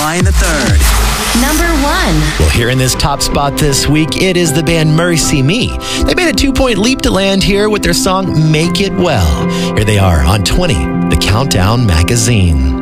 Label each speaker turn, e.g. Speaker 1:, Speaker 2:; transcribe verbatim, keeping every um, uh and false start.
Speaker 1: Flying the Third.
Speaker 2: Number one.
Speaker 3: Well, here in this top spot this week, it is the band Mercy Me. They made a two-point leap to land here with their song Make It Well. Here they are on twenty, The Countdown Magazine.